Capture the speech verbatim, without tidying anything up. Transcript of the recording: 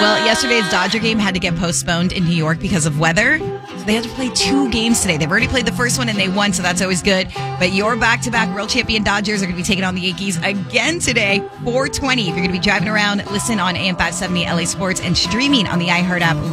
Well, yesterday's Dodger game had to get postponed in New York because of weather. So they had to play two games today. They've already played the first one and they won, so that's always good. But your back-to-back world champion Dodgers are going to be taking on the Yankees again today, four twenty. If you're going to be driving around, listen on A M five seventy L A Sports and streaming on the iHeart app